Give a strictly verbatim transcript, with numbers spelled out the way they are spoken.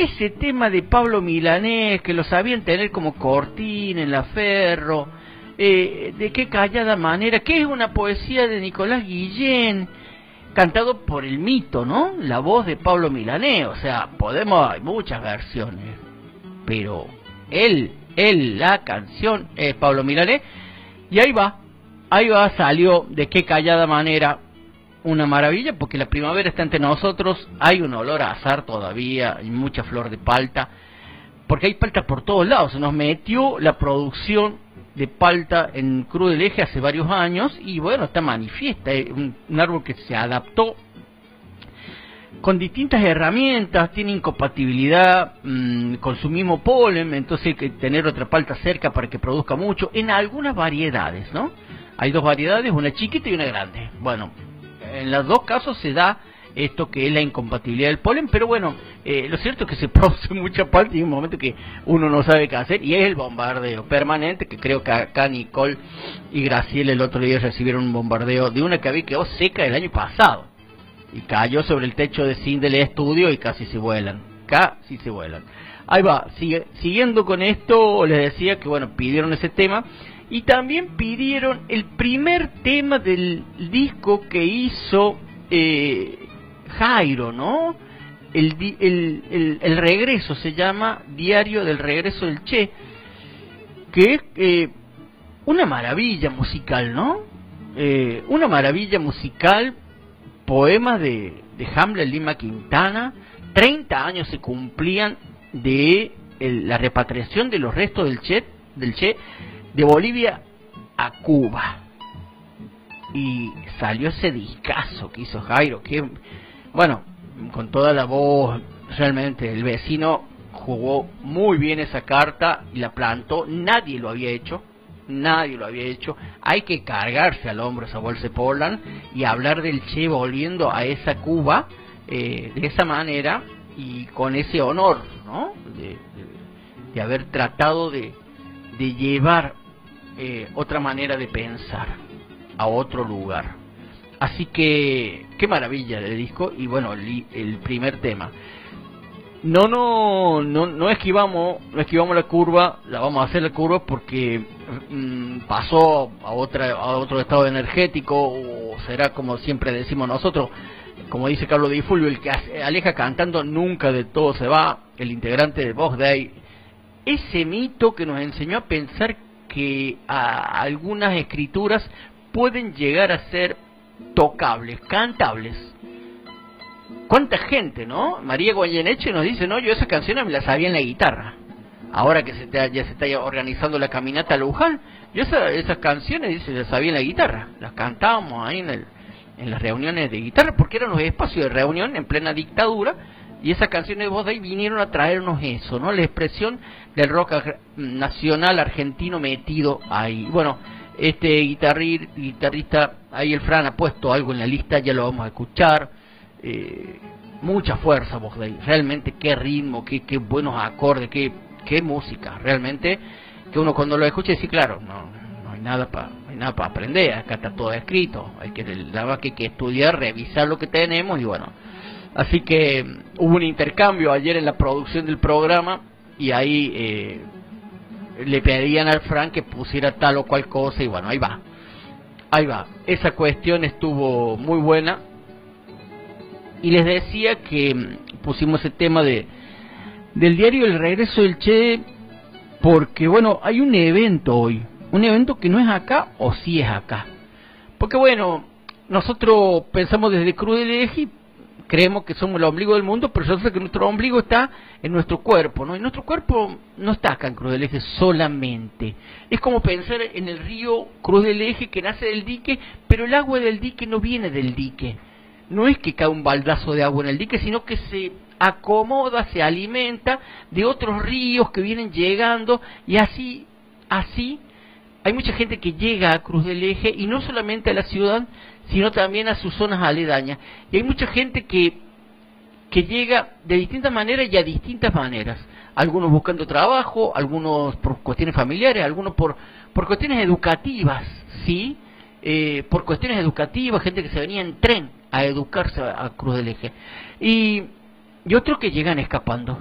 ese tema de Pablo Milanés, que lo sabían tener como cortina en la Ferro, eh, de qué callada manera, que es una poesía de Nicolás Guillén, cantado por el mito, ¿no? La voz de Pablo Milanés, o sea, podemos, hay muchas versiones, pero él, él, la canción es Pablo Milanés, y ahí va, ahí va, salió de qué callada manera, una maravilla, porque la primavera está entre nosotros, hay un olor a azar todavía, hay mucha flor de palta, porque hay palta por todos lados, se nos metió la producción de palta en Cruz del Eje hace varios años, y bueno, está manifiesta, es un, un árbol que se adaptó con distintas herramientas, tiene incompatibilidad mmm, con su mismo polen, entonces hay que tener otra palta cerca para que produzca mucho, en algunas variedades, ¿no? Hay dos variedades, una chiquita y una grande, bueno, en los dos casos se da esto que es la incompatibilidad del polen, pero bueno, eh, lo cierto es que se produce mucha palta y hay un momento que uno no sabe qué hacer, y es el bombardeo permanente, que creo que acá Nicole y Graciela el otro día recibieron un bombardeo de una que había quedado seca el año pasado, y cayó sobre el techo de zinc del estudio y casi se vuelan, casi se vuelan. Ahí va, sigue, siguiendo con esto, les decía que bueno, pidieron ese tema, y también pidieron el primer tema del disco que hizo eh, Jairo, ¿no? El, el, el, el regreso, se llama Diario del Regreso del Che, que es eh, una maravilla musical, ¿no? Eh, una maravilla musical, poemas de, de Hamlet Lima Quintana, treinta años se cumplían de el, la repatriación de los restos del Che, del Che, de Bolivia a Cuba, y salió ese discazo que hizo Jairo, que bueno, con toda la voz, realmente el vecino jugó muy bien esa carta y la plantó, nadie lo había hecho, nadie lo había hecho, hay que cargarse al hombro esa bolsa de Portland y hablar del Che volviendo a esa Cuba eh, de esa manera y con ese honor, ¿no? De, de, de haber tratado de, de llevar eh, otra manera de pensar a otro lugar. Así que qué maravilla de disco. Y bueno, el, el primer tema, no no no no esquivamos no esquivamos la curva, la vamos a hacer la curva porque mmm, pasó a otra a otro estado energético, o será como siempre decimos nosotros, como dice Carlos Di Fulvio, el que aleja cantando nunca de todo se va, el integrante de Voz Day, ese mito que nos enseñó a pensar que a algunas escrituras pueden llegar a ser tocables, cantables. ¿Cuánta gente, no? María Goyeneche nos dice, no, yo esas canciones me las sabía en la guitarra. Ahora que se está, ya se está organizando la caminata a Luján, yo esa, esas canciones, dice, las sabía en la guitarra. Las cantábamos ahí en, el, en las reuniones de guitarra, porque eran los espacios de reunión en plena dictadura, y esas canciones de Voz de ahí vinieron a traernos eso, ¿no? La expresión del rock nacional argentino metido ahí. Bueno, este guitarri, guitarrista, ahí el Fran ha puesto algo en la lista, ya lo vamos a escuchar. Eh, mucha fuerza Voz de ahí, realmente qué ritmo, qué, qué buenos acordes, qué, qué música, realmente, que uno cuando lo escucha dice, claro, no, no hay nada para no hay nada para aprender, acá está todo escrito, hay que, la que, que estudiar, revisar lo que tenemos, y bueno, así que hubo un intercambio ayer en la producción del programa, y ahí eh, le pedían al Fran que pusiera tal o cual cosa, y bueno, ahí va, ahí va, esa cuestión estuvo muy buena. Y les decía que pusimos el tema de del diario El Regreso del Che, porque bueno, hay un evento hoy, un evento que no es acá, o sí es acá, porque bueno, nosotros pensamos desde Cruz del Eje, creemos que somos el ombligo del mundo, pero resulta que nuestro ombligo está en nuestro cuerpo, ¿no? Y nuestro cuerpo no está acá en Cruz del Eje solamente. Es como pensar en el río Cruz del Eje que nace del dique, pero el agua del dique no viene del dique. No es que cae un baldazo de agua en el dique, sino que se acomoda, se alimenta de otros ríos que vienen llegando, y así, así, hay mucha gente que llega a Cruz del Eje, y no solamente a la ciudad, sino también a sus zonas aledañas. Y hay mucha gente que, que llega de distintas maneras y a distintas maneras. Algunos buscando trabajo, algunos por cuestiones familiares, algunos por, por cuestiones educativas, ¿sí? Eh, por cuestiones educativas, gente que se venía en tren a educarse a Cruz del Eje, y, y otros que llegan escapando,